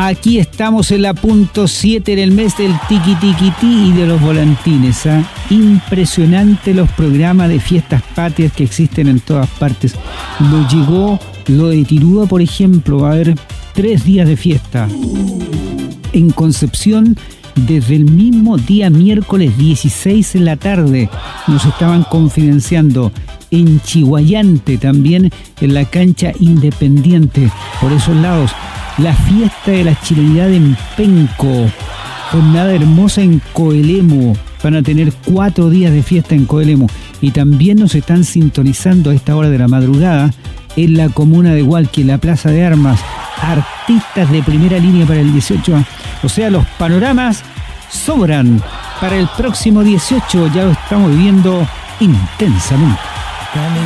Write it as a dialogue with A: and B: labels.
A: Aquí estamos en la punto 7 en el mes del tiki tiki ti y de los volantines. Impresionante los programas de fiestas patrias que existen en todas partes. Lo de Tirúa, por ejemplo, va a haber 3 días de fiesta. En Concepción, desde el mismo día miércoles 16 en la tarde, nos estaban confidenciando. En Chihuayante también, en la cancha Independiente, por esos lados. La fiesta de la chilenidad en Penco, jornada hermosa en Coelemu, van a tener 4 días de fiesta en Coelemu. Y también nos están sintonizando a esta hora de la madrugada en la comuna de Hualqui, en la Plaza de Armas, artistas de primera línea para el 18. O sea, los panoramas sobran para el próximo 18, ya lo estamos viviendo intensamente.